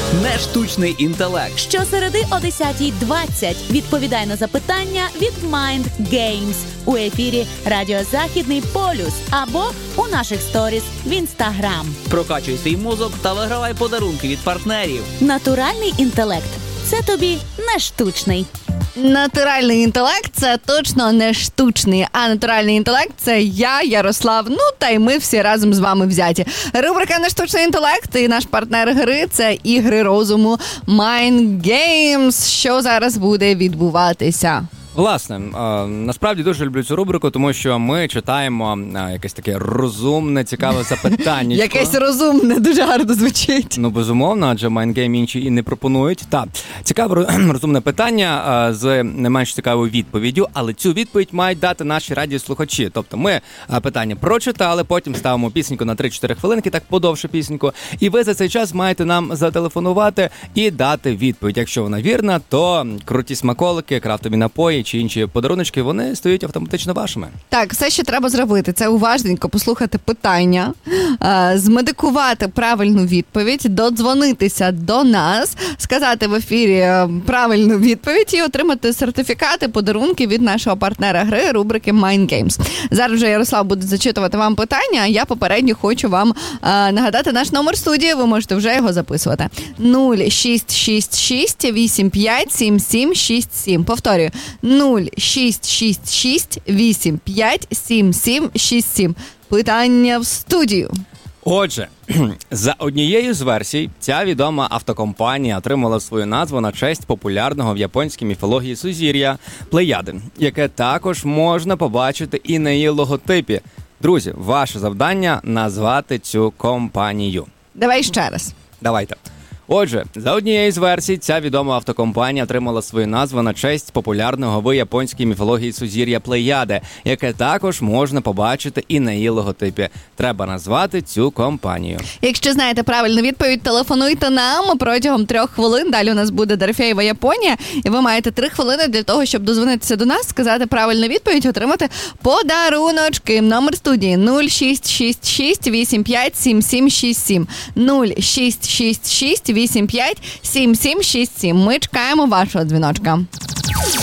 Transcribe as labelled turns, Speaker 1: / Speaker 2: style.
Speaker 1: Не штучний інтелект.
Speaker 2: Щосереди о 10:20 відповідай на запитання від Mind Games у ефірі Радіо Західний полюс або у наших сторіс в Instagram.
Speaker 1: Прокачуй свій мозок та вигравай подарунки від партнерів.
Speaker 2: Натуральний інтелект – це тобі не штучний.
Speaker 3: Натуральний інтелект – це точно не штучний, а натуральний інтелект – це я, Ярослав, та й ми всі разом з вами взяті. Рубрика «Не штучний інтелект» і наш партнер гри – це ігри розуму Mind Games. Що зараз буде відбуватися?
Speaker 4: Власне, насправді дуже люблю цю рубрику, тому що ми читаємо якесь таке розумне, цікаве запитання.
Speaker 3: Якесь розумне, дуже гарно звучить.
Speaker 4: Безумовно, адже майндгейм інші і не пропонують. Так, цікаве розумне питання з не менш цікавою відповіддю, але цю відповідь мають дати наші радіослухачі. Тобто ми питання прочитали, потім ставимо пісеньку на 3-4 хвилинки, так подовше пісеньку, і ви за цей час маєте нам зателефонувати і дати відповідь. Якщо вона вірна, то круті смаколики, крафтові напої чи інші подаруночки, вони стають автоматично вашими.
Speaker 3: Так, все, що треба зробити, це уважненько послухати питання, змедикувати правильну відповідь, додзвонитися до нас, сказати в ефірі правильну відповідь і отримати сертифікати, подарунки від нашого партнера гри рубрики Mind Games. Зараз вже Ярослав буде зачитувати вам питання, а я попередньо хочу вам нагадати наш номер студії, ви можете вже його записувати. 0666 85 77 67. Повторюю, 0666 85 77 67. Питання в студію.
Speaker 4: Отже, за однією з версій, ця відома автокомпанія отримала свою назву на честь популярного в японській міфології сузір'я Плеяди, яке також можна побачити і на її логотипі. Друзі, ваше завдання – назвати цю компанію.
Speaker 3: Давай ще раз.
Speaker 4: Давайте. Отже, за однією з версій, ця відома автокомпанія отримала свою назву на честь популярного в японській міфології сузір'я Плеяди, яке також можна побачити і на її логотипі. Треба назвати цю компанію.
Speaker 3: Якщо знаєте правильну відповідь, телефонуйте нам протягом 3 хвилин. Далі у нас буде Дорофєєва Японія, і ви маєте 3 хвилини для того, щоб дозвонитися до нас, сказати правильну відповідь, отримати подаруночки. Номер студії 0666 85 77 67. 0666 85 7767. Ми чекаємо вашого дзвіночка.